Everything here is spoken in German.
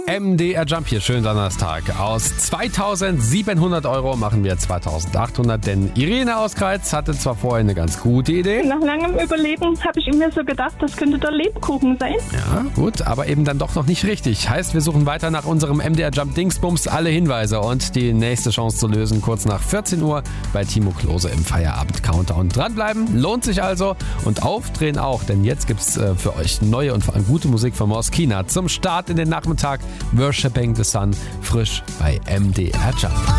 MDR Jump hier, schönen Donnerstag. Aus 2.700 € machen wir 2.800, denn Irene aus Greiz hatte zwar vorher eine ganz gute Idee. Nach langem Überlegen habe ich mir so gedacht, das könnte der Lebkuchen sein. Ja, gut, aber eben dann doch noch nicht richtig. Heißt, wir suchen weiter nach unserem MDR Jump Dingsbums, alle Hinweise und die nächste Chance zu lösen, kurz nach 14 Uhr bei Timo Klose im Feierabend-Countdown. Dranbleiben, lohnt sich also und aufdrehen auch, denn jetzt gibt's für euch neue und vor allem gute Musik von Moskina zum Start in den Nachmittag. Worshipping the Sun, frisch bei MDR Jump.